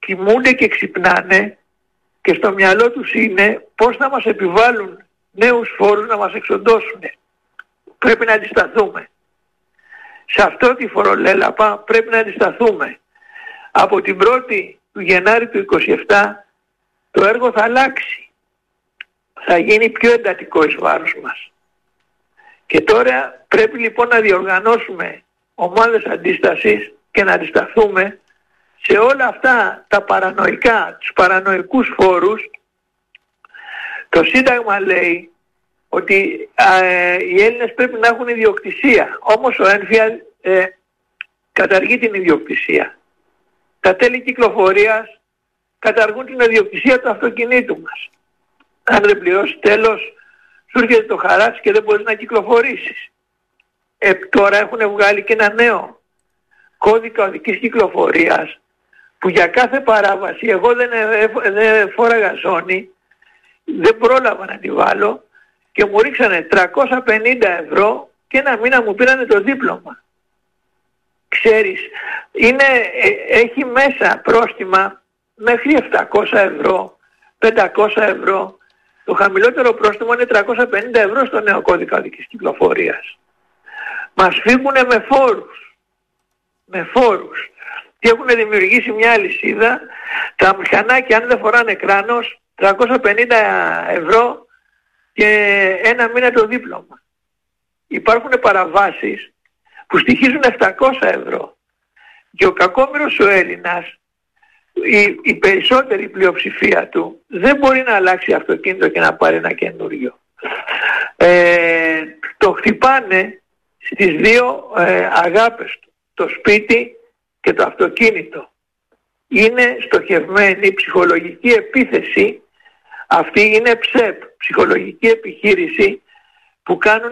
κοιμούνται και ξυπνάνε και στο μυαλό τους είναι πώς θα μας επιβάλλουν νέους φόρους να μας εξοντώσουν. Πρέπει να αντισταθούμε. Σε αυτό τη φορολέλαπα πρέπει να αντισταθούμε. Από την 1η του Γενάρη του 27 το έργο θα αλλάξει. Θα γίνει πιο εντατικό εις βάρος μας. Και τώρα πρέπει λοιπόν να διοργανώσουμε ομάδες αντίστασης και να αντισταθούμε σε όλα αυτά τα παρανοϊκά, τους παρανοϊκούς φόρους. Το Σύνταγμα λέει ότι οι Έλληνες πρέπει να έχουν ιδιοκτησία. Όμως ο Ένφιαλ καταργεί την ιδιοκτησία. Τα τέλη κυκλοφορίας καταργούν την ιδιοκτησία του αυτοκινήτου μας. Αν δεν πληρώσει τέλος, σου έρχεται το χαράτσι και δεν μπορείς να κυκλοφορήσεις. Τώρα έχουν βγάλει και ένα νέο κώδικα οδικής κυκλοφορίας που για κάθε παράβαση, εγώ δεν φόραγα ζώνη, δεν πρόλαβα να τη βάλω και μου ρίξανε 350 ευρώ και ένα μήνα μου πήρανε το δίπλωμα. Ξέρεις, έχει μέσα πρόστιμα μέχρι 700 ευρώ, 500 ευρώ. Το χαμηλότερο πρόστιμο είναι 350 ευρώ στο νέο κώδικα οδικής κυκλοφορίας. Μας φύγουνε με φόρους. Με φόρους. Και έχουν δημιουργήσει μια αλυσίδα. Τα μηχανάκια αν δεν φοράνε κράνος, 350 ευρώ και ένα μήνα το δίπλωμα. Υπάρχουν παραβάσεις που στοιχίζουν 700 ευρώ. Και ο κακόμοιρος ο Έλληνας, η περισσότερη πλειοψηφία του, δεν μπορεί να αλλάξει αυτοκίνητο και να πάρει ένα καινούριο. Το χτυπάνε στις δύο αγάπες του, το σπίτι και το αυτοκίνητο. Είναι στοχευμένη ψυχολογική επίθεση. Αυτή είναι ΨΕΠ, ψυχολογική επιχείρηση που κάνουν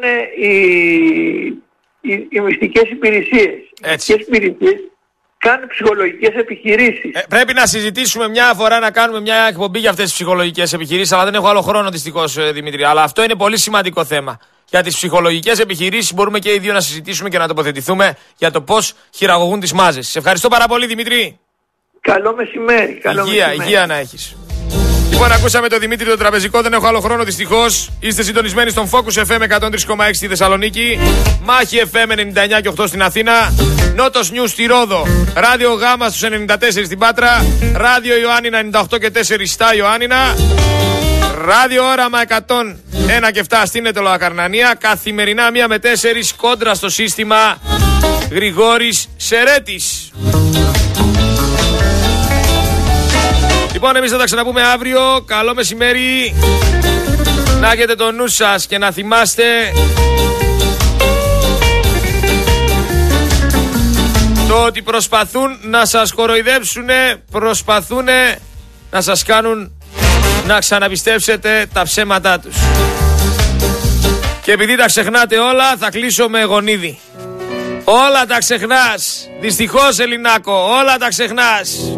οι μυστικές υπηρεσίες. Οι μυστικές υπηρεσίες κάνουν ψυχολογικές επιχειρήσεις. Πρέπει να συζητήσουμε μια φορά, να κάνουμε μια εκπομπή για αυτές τις ψυχολογικές επιχειρήσεις, αλλά δεν έχω άλλο χρόνο δυστυχώς, Δημήτρη. Αλλά αυτό είναι πολύ σημαντικό θέμα. Για τις ψυχολογικές επιχειρήσεις μπορούμε και οι δύο να συζητήσουμε και να τοποθετηθούμε για το πώς χειραγωγούν τις μάζες. Σε ευχαριστώ πάρα πολύ, Δημήτρη. Καλό μεσημέρι. Υγεία να έχεις. Λοιπόν, ακούσαμε το Δημήτρη το τραπεζικό, δεν έχω άλλο χρόνο δυστυχώς. Είστε συντονισμένοι στον Focus FM 103,6 στη Θεσσαλονίκη, Μάχη FM 99 και 8 στην Αθήνα, Νότος News στη Ρόδο, Ράδιο Γάμα στους 94 στην Πάτρα, Ράδιο Ιωάννινα 98 και 4 στα Ιωάννινα, Ράδιο Όραμα 101 και 7 στην Ετωλοακαρνανία, καθημερινά 1 με 4 κόντρα στο σύστημα Γρηγόρης Σερέτης. Λοιπόν, εμείς θα τα ξαναπούμε αύριο. Καλό μεσημέρι. Να έχετε το νου σας και να θυμάστε το ότι προσπαθούν να σας κοροϊδέψουν, προσπαθούν να σας κάνουν να ξαναπιστέψετε τα ψέματά τους. Και επειδή τα ξεχνάτε όλα, θα κλείσω με γονίδι. Όλα τα ξεχνάς. Δυστυχώς, Ελληνάκο, όλα τα ξεχνάς.